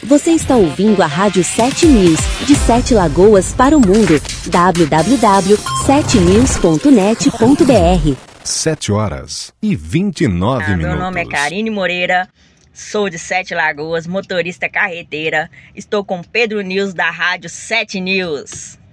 Você está ouvindo a Rádio 7 News, de 7 Lagoas para o mundo. www.7news.net.br 7h29. Meu nome é Karine Moreira, sou de 7 Lagoas, motorista carreteira. Estou com Pedro News da Rádio 7 News.